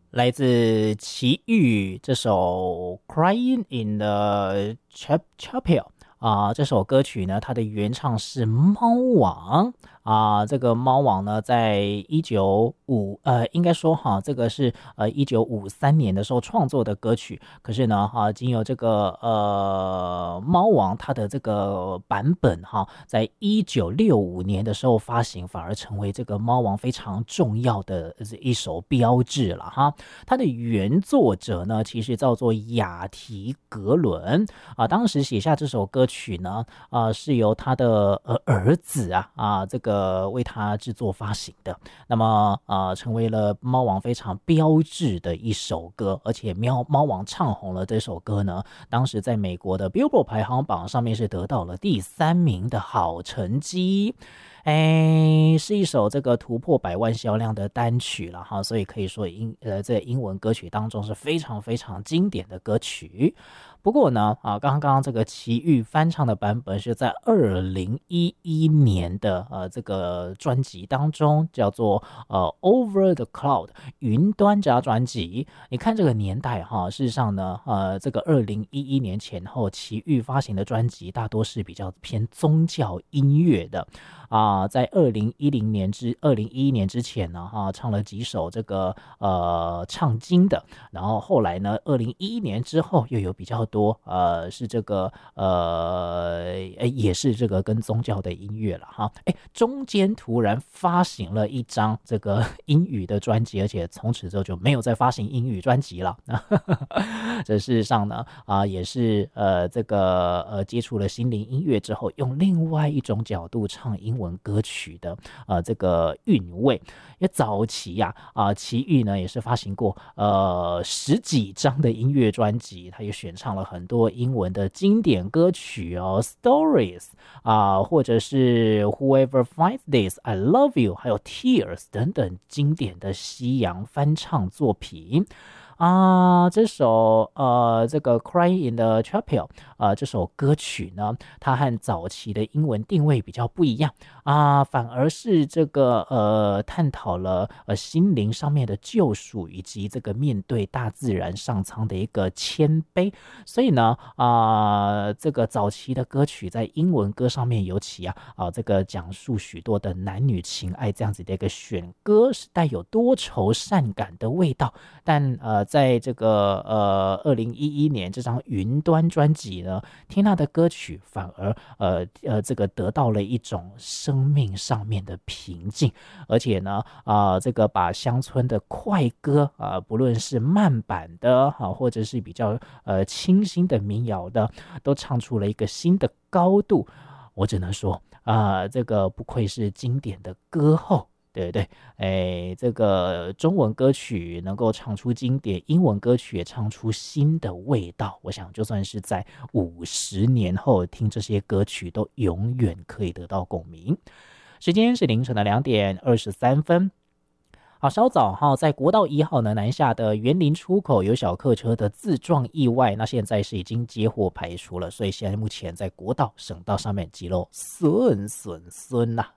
来自齐豫这首《Crying in the Chapel》这首歌曲呢，它的原唱是猫王这个猫王呢，在应该说这个是1953年的时候创作的歌曲，可是呢经由这个猫王它的这个版本在1965年的时候发行，反而成为这个猫王非常重要的一首标志了哈。它的原作者呢，其实叫做雅提格伦当时写下这首歌曲呢，是由他的儿子这个为他制作发行的。那么成为了猫王非常标志的一首歌，而且猫王唱红了这首歌呢，当时在美国的 Billboard 排行榜上面是得到了第3名的好成绩。是一首这个突破100万销量的单曲了哈，所以可以说在英文歌曲当中是非常非常经典的歌曲。不过呢刚刚这个齐豫翻唱的版本是在2011年的这个专辑当中，叫做Over the Cloud 云端这张专辑。你看这个年代事实上呢这个2011年前后齐豫发行的专辑大多是比较偏宗教音乐的在2011年之前呢唱了几首这个唱经的，然后后来呢2011年之后又有比较多是这个也是这个跟宗教的音乐了哈。中间突然发行了一张这个英语的专辑，而且从此之后就没有再发行英语专辑了。这事实上呢也是这个接触了心灵音乐之后，用另外一种角度唱英文歌曲的这个韵味。因为早期齐豫呢也是发行过10几张的音乐专辑，他也选唱了很多英文的经典歌曲Stories 或者是 Whoever Finds This I Love You 还有 Tears 等等经典的西洋翻唱作品。这首这个 Crying in the Chapel 这首歌曲呢，它和早期的英文定位比较不一样反而是这个探讨了心灵上面的救赎，以及这个面对大自然上苍的一个谦卑。所以呢这个早期的歌曲在英文歌上面尤其这个讲述许多的男女情爱这样子的一个选歌，是带有多愁善感的味道。但在这个2011年这张云端专辑呢，听他的歌曲反而这个得到了一种生命上面的平静，而且呢这个把乡村的快歌不论是慢版的或者是比较清新的民谣的，都唱出了一个新的高度。我只能说这个不愧是经典的歌后，对不对？这个中文歌曲能够唱出经典，英文歌曲也唱出新的味道。我想就算是在50年后听这些歌曲，都永远可以得到共鸣。时间是凌晨的2点23分。好，稍早在国道1号呢南下的园林出口有小客车的自撞意外，那现在是已经接获排除了，所以现在目前在国道省道上面记录顺